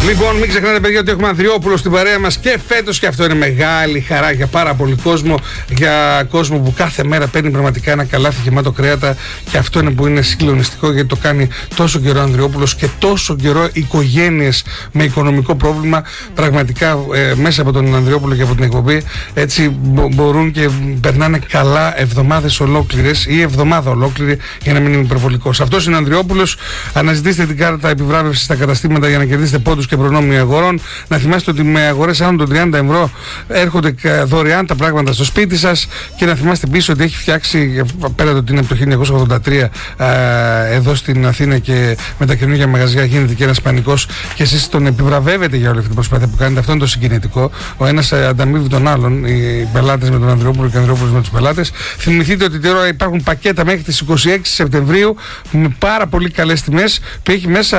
Λοιπόν, μην ξεχνάτε, παιδιά, ότι έχουμε Ανδριόπουλο στην παρέα μας και φέτος, και αυτό είναι μεγάλη χαρά για πάρα πολύ κόσμο. Για κόσμο που κάθε μέρα παίρνει πραγματικά ένα καλάθι γεμάτο κρέατα, και αυτό είναι που είναι συγκλονιστικό, γιατί το κάνει τόσο καιρό ο Ανδριόπουλος και τόσο καιρό οικογένειες με οικονομικό πρόβλημα. Πραγματικά μέσα από τον Ανδριόπουλο και από την εκπομπή έτσι μπορούν και περνάνε καλά εβδομάδες ολόκληρες ή εβδομάδα ολόκληρη, για να μην είμαι υπερβολικός. Αυτός είναι ο Ανδριόπουλος. Αναζητήστε την κάρτα επιβράβευσης στα καταστήματα για να κερδίσετε πόντους και προνόμια αγορών. Να θυμάστε ότι με αγορές άνω των 30 ευρώ έρχονται δωρεάν τα πράγματα στο σπίτι σας, και να θυμάστε επίσης ότι έχει φτιάξει, πέρα το ότι είναι από το 1983 εδώ στην Αθήνα και με τα καινούργια μαγαζιά γίνεται και ένας πανικός, και εσείς τον επιβραβεύετε για όλη αυτή την προσπάθεια που κάνετε. Αυτό είναι το συγκινητικό. Ο ένας ανταμείβει τον άλλον, οι πελάτες με τον Ανδριόπουλο και ο Ανδριόπουλος με τους πελάτες. Θυμηθείτε ότι τώρα υπάρχουν πακέτα μέχρι τις 26 Σεπτεμβρίου με πάρα πολύ καλές τιμές, που έχει μέσα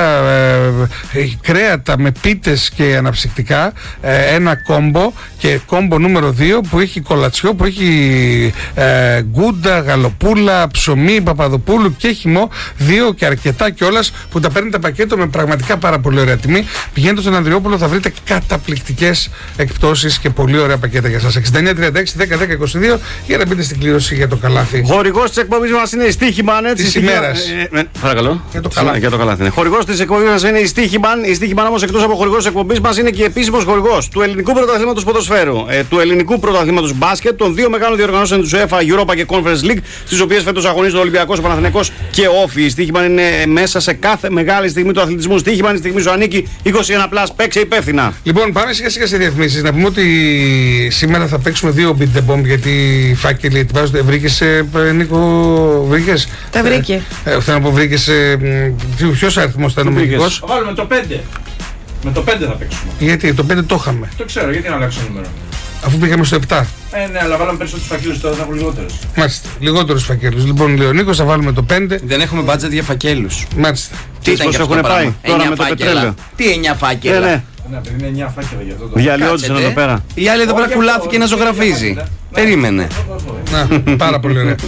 κρέατα με πίτες και αναψυκτικά, ένα κόμπο, και κόμπο νούμερο 2 που έχει κολατσιό, που έχει γκούντα, γαλοπούλα, ψωμί, παπαδοπούλου και χυμό, 2 και αρκετά κιόλας, που τα παίρνει τα πακέτο με πραγματικά πάρα πολύ ωραία τιμή. Πηγαίνετε στον Ανδριόπουλο, θα βρείτε καταπληκτικές εκπτώσεις και πολύ ωραία πακέτα για σας. 6936 10 10 22 για να μπείτε στην κλήρωση για το καλάθι. Χορηγός της εκπομπής μας είναι η Στίχημαν της ημέρας. Παρακαλώ. Για το καλάθι. Χορηγός της εκπομπής μας είναι η Στίχημαν. Η Στίχημαν όμως, εκτός από χορηγός της εκπομπής μας, είναι και επίσημος χορηγός του ελληνικού πρωταθλήματος ποδοσφαίρου, του ελληνικού πρωταθλήματος μπάσκετ, των δύο μεγάλων διοργανώσεων της UEFA, Europa και Conference League, στις οποίες φέτος αγωνίζονται ο Ολυμπιακός, ο Παναθηναϊκός και ο Όφη. Η Στίχημαν είναι μέσα σε κάθε μεγάλη στιγμή του αθλητισμού. Στίχημαν, η στιγμή σου ανήκει. 21+, παίξε υπεύθυνα. Λοιπόν, πάμε σιγά σιγά σε διαφημίσεις. Να πούμε ότι σήμερα θα παίξουμε 2 Beat the Bomb, γιατί οι φάκελοι ετοιμάζονται. Βρήκες, Νίκο, βρήκες? Τα βρήκε. Θέλω να πω, βρήκες. Ποιος αριθμός ήταν νομικός? Θα βάλουμε το 5. Με το 5 θα παίξουμε. Γιατί το 5 το είχαμε. Το ξέρω, γιατί να αλλάξω νούμερο. Αφού πήγαμε στο 7. Ναι, αλλά βάλαμε περισσότερους φακέλους, τώρα θα έχω λιγότερους. Μάλιστα, λιγότερους φακέλους. Λοιπόν, λέει ο Νίκος, θα βάλουμε το 5. Δεν έχουμε budget για φακέλους. Μάλιστα. Τι ήταν και αυτό το πράγμα? Τώρα με το πετρέλαιο. Τι 9 φάκελα? Ναι, παιδί, είναι 9 φάκελα για αυτό το. Διαλυόντουσαν εδώ πέρα. Η άλλη εδώ πέρα κουλάθηκε να ζωγραφίζει. Περίμενε. Να, πάρα πολύ ωραία.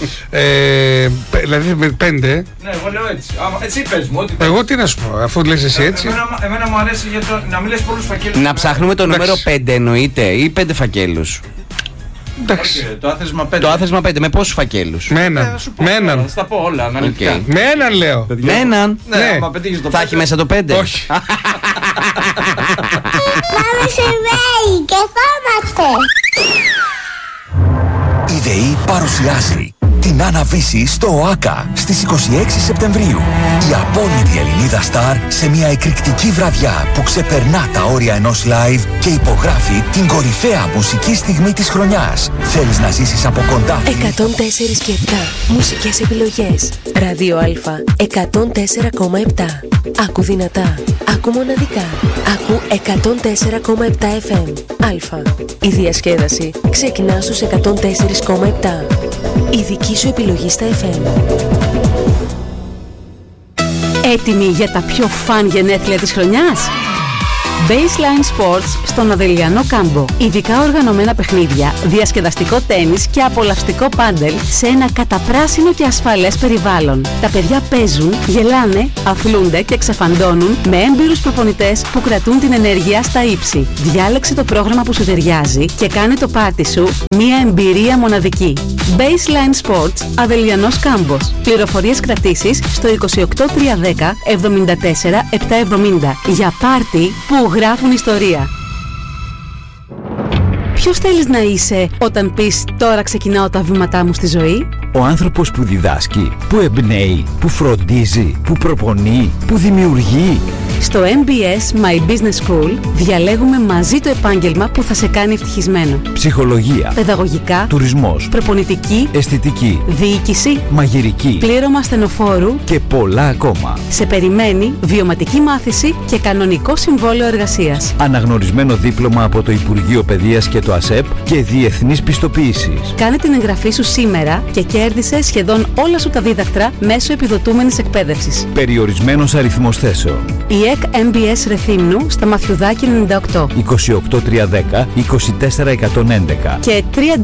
Δηλαδή 5. Ναι, εγώ λέω έτσι. Έτσι πες μου. Εγώ τι να σου πω, αφού λες εσύ έτσι. Εμένα μου αρέσει να μην λες πολλούς φακέλους. Να ψάχνουμε το νούμερο 5 εννοείται, ή 5 φακέλους? Εντάξει. Το άθεσμα 5. Το άθεσμα 5 με πόσους φακέλους? Με έναν. Με έναν. Θα τα πω όλα αναλυτικά. Με έναν λέω. Με έναν. Ναι, άμα πετύχεις το 5. Θα έχει μέσα το 5? Όχι. Πάμε σε βέη και φάμαστε. Η ΔΕΗ παρουσιάζει την Άννα Βύση στο ΟΑΚΑ στις 26 Σεπτεμβρίου. Η απόλυτη Ελληνίδα στάρ σε μια εκρηκτική βραδιά που ξεπερνά τα όρια ενός live και υπογράφει την κορυφαία μουσική στιγμή της χρονιάς. Θέλεις να ζήσεις από κοντά? 104 και 7 μουσικές επιλογές. Ραδίο Α 104,7. Άκου δυνατά. Άκου μοναδικά. Άκου 104,7 FM. Α. Η διασκέδαση ξεκινά στους 104,7. Η δική σου επιλογή στα FM. Έτοιμοι για τα πιο φαν γενέθλια της χρονιάς? Baseline Sports στον Αδελιανό Κάμπο. Ειδικά οργανωμένα παιχνίδια, διασκεδαστικό τένις και απολαυστικό πάντελ σε ένα καταπράσινο και ασφαλές περιβάλλον. Τα παιδιά παίζουν, γελάνε, αθλούνται και ξεφαντώνουν με έμπειρους προπονητές που κρατούν την ενέργεια στα ύψη. Διάλεξε το πρόγραμμα που σου ταιριάζει και κάνε το πάρτι σου μια εμπειρία μοναδική. Baseline Sports, Αδελιανός Κάμπος. Πληροφορίες κρατήσεις στο 28310 74 770 για πάρτι που γράφουν ιστορία. Ποιος θέλεις να είσαι όταν πεις «Τώρα ξεκινάω τα βήματά μου στη ζωή»? Ο άνθρωπος που διδάσκει, που εμπνέει, που φροντίζει, που προπονεί, που δημιουργεί. Στο MBS My Business School διαλέγουμε μαζί το επάγγελμα που θα σε κάνει ευτυχισμένο. Ψυχολογία, παιδαγωγικά, τουρισμός, προπονητική, αισθητική, διοίκηση, μαγειρική, πλήρωμα στενοφόρου και πολλά ακόμα. Σε περιμένει βιωματική μάθηση και κανονικό συμβόλαιο εργασίας. Αναγνωρισμένο δίπλωμα από το Υπουργείο Παιδείας και το ΑΣΕΠ και διεθνής πιστοποίησης. Κάνε την εγγραφή σου σήμερα και κέρδισε σχεδόν όλα σου τα δίδακτρα μέσω επιδοτούμενης εκπαίδευσης. Περιορισμένος αριθμός θέσεων. Η ΕΚ MBS Ρεθύμνου στα Μαθιουδάκη 98 28310 24111 και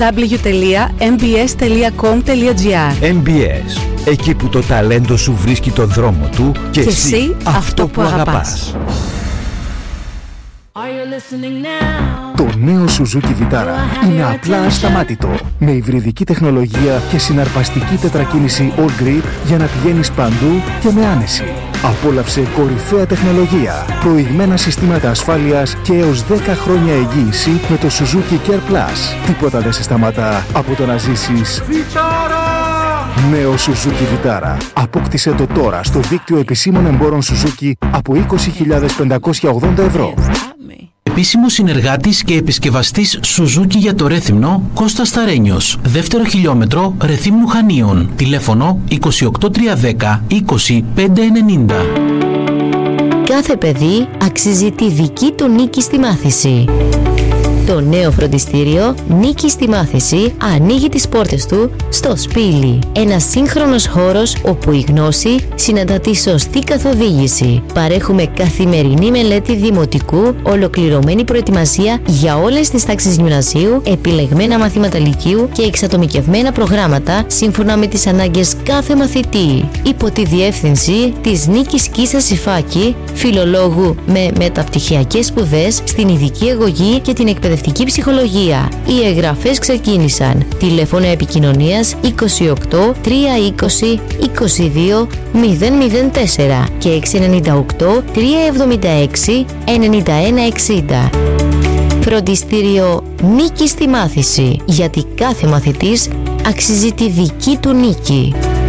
www.mbs.com.gr. MBS, εκεί που το ταλέντο σου βρίσκει τον δρόμο του και εσύ αυτό που αγαπάς. Το νέο Suzuki Vitara είναι απλά ασταμάτητο. Με υβριδική τεχνολογία και συναρπαστική τετρακίνηση All Grip για να πηγαίνεις παντού και με άνεση. Απόλαυσε κορυφαία τεχνολογία, προηγμένα συστήματα ασφάλειας και έως 10 χρόνια εγγύηση με το Suzuki Care Plus. Τίποτα δεν σε σταματά από το να ζήσεις νέο Suzuki Vitara. Απόκτησε το τώρα στο δίκτυο επισήμων εμπόρων Suzuki από 20.580 ευρώ. Επίσημος συνεργάτης και επισκευαστής Suzuki για το Ρέθυμνο, Κώστας Σταρένιος. Δεύτερο χιλιόμετρο Ρεθύμνου Χανίων. Τηλέφωνο 28310 20590. Κάθε παιδί αξίζει τη δική του νίκη στη μάθηση. Το νέο φροντιστήριο Νίκη στη Μάθηση ανοίγει τις πόρτες του στο Σπήλι. Ένας σύγχρονος χώρος όπου η γνώση συναντά τη σωστή καθοδήγηση. Παρέχουμε καθημερινή μελέτη δημοτικού, ολοκληρωμένη προετοιμασία για όλες τις τάξεις γυμνασίου, επιλεγμένα μαθήματα λυκείου και εξατομικευμένα προγράμματα σύμφωνα με τις ανάγκες κάθε μαθητή. Υπό τη διεύθυνση της Νίκης Κίσας Ιφάκη, φιλολόγου με μεταπτυχιακές σπουδές στην ειδική αγωγή και την εκπαιδευτική ψυχολογία. Οι εγγραφές ξεκίνησαν. Τηλέφωνο επικοινωνίας 28 320 22 004 και 698 376 9160. Φροντιστήριο Νίκη στη Μάθηση, γιατί κάθε μαθητής αξίζει τη δική του νίκη.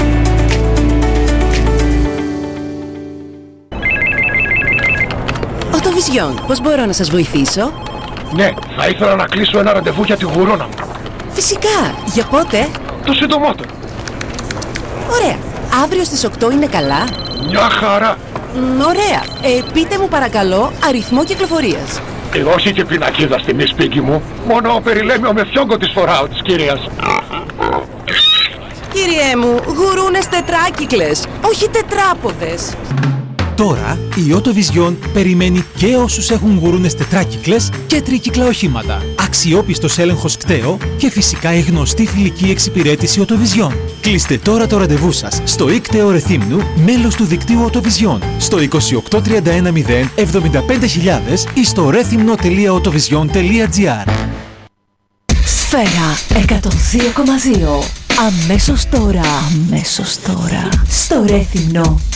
Οτοβιζιόν, πώς μπορώ να σας βοηθήσω? Ναι, θα ήθελα να κλείσω ένα ραντεβού για τη γουρώνα μου. Φυσικά, για πότε? Το συντομότερο. Ωραία, αύριο στις 8 είναι καλά? Μια χαρά. Ωραία, πείτε μου παρακαλώ αριθμό κυκλοφορίας. Όχι και πινακίδα στη μισπίκη μου, μόνο περιλέμιο με φιόγκο της φοράω της κυρίας. Κύριέ μου, γουρούνες τετράκυκλες, όχι τετράποδες. Τώρα η Autovision περιμένει και όσους έχουν γουρούνες τετράκυκλες και τρίκυκλα οχήματα. Αξιόπιστος έλεγχος κταίο και φυσικά η γνωστή φιλική εξυπηρέτηση Autovision. Κλείστε τώρα το ραντεβού σας στο ΙΚΤΕΟ Ρεθύμνου, μέλος του δικτύου Autovision, στο 28310 75000 ή στο rethymno.autovision.gr. Σφαίρα 102,2. Αμέσως τώρα. Στο Ρέθυμνο.